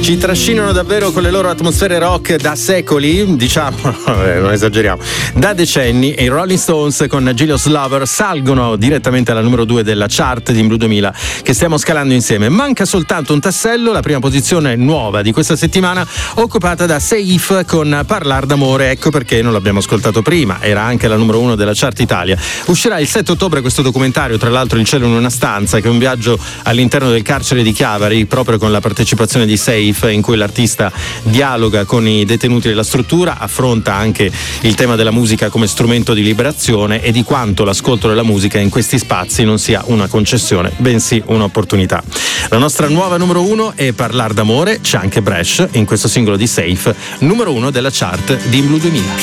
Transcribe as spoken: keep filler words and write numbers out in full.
Ci trascinano davvero con le loro atmosfere rock da secoli, diciamo, non esageriamo, da decenni, e i Rolling Stones con Jealous Lover salgono direttamente alla numero due della chart di Blue duemila che stiamo scalando insieme. Manca soltanto un tassello, la prima posizione nuova di questa settimana occupata da Safe con Parlar d'amore. Ecco perché non l'abbiamo ascoltato prima, era anche la numero uno della chart Italia. Uscirà il sette ottobre questo documentario, tra l'altro Il cielo in una stanza, che è un viaggio all'interno del carcere di Chiavari, proprio con la partecipazione di Safe, in cui l'artista dialoga con i detenuti della struttura, affronta anche il tema della musica come strumento di liberazione e di quanto l'ascolto della musica in questi spazi non sia una concessione, bensì un'opportunità. La nostra nuova numero uno è Parlar d'amore, c'è anche Bresh in questo singolo di Safe, numero uno della chart di Blue duemila.